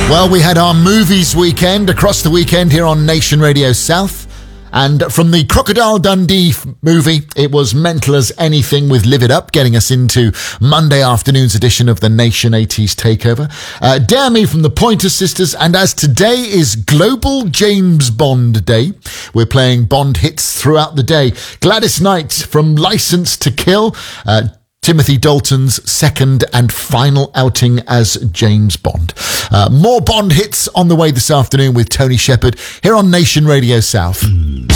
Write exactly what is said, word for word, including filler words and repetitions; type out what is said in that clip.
Well, we had our movies weekend across the weekend here on Nation Radio South. And from the Crocodile Dundee f- movie, it was Mental as Anything with Live It Up, getting us into Monday afternoon's edition of the Nation eighties Takeover. Uh, Dare Me from the Pointer Sisters. And as today is Global James Bond Day, we're playing Bond hits throughout the day. Gladys Knight from License to Kill, uh, Timothy Dalton's second and final outing as James Bond. Uh, more Bond hits on the way this afternoon with Tony Shepherd here on Nation Radio South.